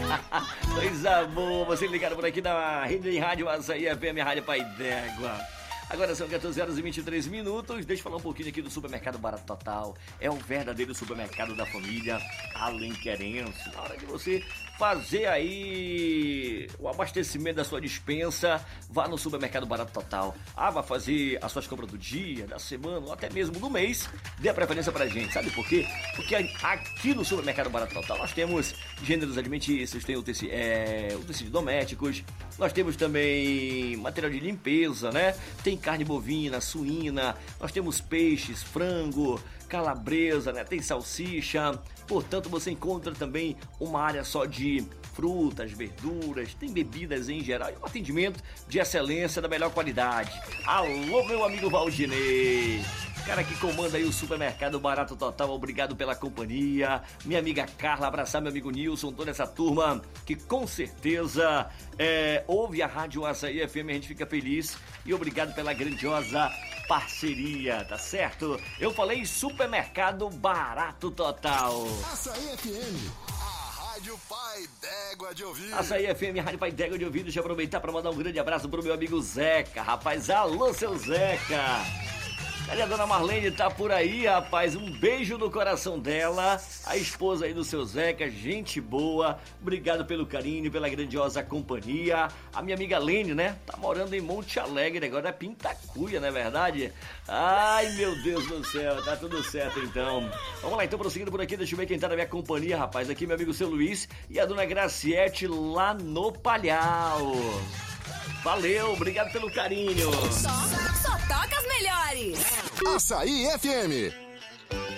Coisa boa, você ligado por aqui na Rede de Rádio Açaí FM, Rádio Pai d'Égua. Agora são 14 horas e 23 minutos. Deixa eu falar um pouquinho aqui do Supermercado Barato Total. É o verdadeiro supermercado da família Alenquerense. Na hora de você fazer aí o abastecimento da sua despensa, vá no Supermercado Barato Total. Vai fazer as suas compras do dia, da semana ou até mesmo do mês, dê a preferência pra gente. Sabe por quê? Porque aqui no Supermercado Barato Total nós temos gêneros alimentícios, tem utensílios domésticos, nós temos também material de limpeza, né? Tem carne bovina, suína, nós temos peixes, frango, calabresa, né? Tem salsicha. Portanto, você encontra também uma área só de frutas, verduras, tem bebidas em geral e um atendimento de excelência da melhor qualidade. Alô, meu amigo Valdinei, cara que comanda aí o Supermercado Barato Total, obrigado pela companhia. Minha amiga Carla, abraçar meu amigo Nilson, toda essa turma que com certeza ouve a Rádio Açaí FM, a gente fica feliz e obrigado pela grandiosa parceria, tá certo? Eu falei Supermercado Barato Total. Açaí FM, a Rádio Pai d'Égua de Ouvido. Açaí FM, Rádio Pai d'Égua de Ouvido. Deixa eu aproveitar para mandar um grande abraço pro meu amigo Zeca, rapaz. Alô, seu Zeca. Cadê a dona Marlene? Tá por aí, rapaz. Um beijo no coração dela. A esposa aí do seu Zeca, gente boa. Obrigado pelo carinho, pela grandiosa companhia. A minha amiga Lene, né? Tá morando em Monte Alegre, agora é Pintacuia, não é verdade? Ai, meu Deus do céu. Tá tudo certo, então. Vamos lá, então, prosseguindo por aqui. Deixa eu ver quem tá na minha companhia, rapaz. Aqui meu amigo seu Luiz e a dona Graciete lá no Palhau. Valeu, obrigado pelo carinho. Só toca as melhores. Açaí FM.